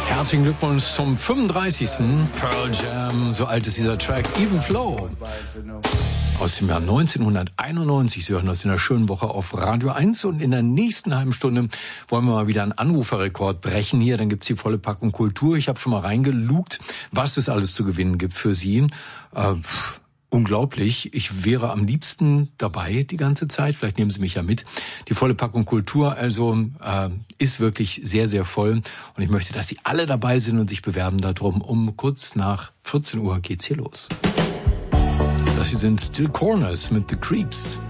Herzlichen Glückwunsch zum 35. Pearl Jam, so alt ist dieser Track, Even Flow. Aus dem Jahr 1991. Sie hören das in einer schönen Woche auf Radio 1 und in der nächsten halben Stunde wollen wir mal wieder einen Anruferrekord brechen hier. Dann gibt's die volle Packung Kultur. Ich habe schon mal reingelugt, was es alles zu gewinnen gibt für Sie. Unglaublich. Ich wäre am liebsten dabei die ganze Zeit. Vielleicht nehmen Sie mich ja mit. Die volle Packung Kultur also ist wirklich sehr, sehr voll. Und ich möchte, dass Sie alle dabei sind und sich bewerben darum. Um kurz nach 14 Uhr geht's hier los. Das hier sind Still Corners mit The Creeps.